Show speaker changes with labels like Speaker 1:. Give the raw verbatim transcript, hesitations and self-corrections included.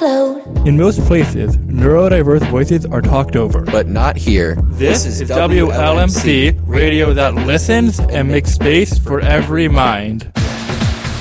Speaker 1: upload.
Speaker 2: In most places, neurodiverse voices are talked over.
Speaker 3: But not here.
Speaker 2: This, this is W L M C, radio that listens and makes space for every mind.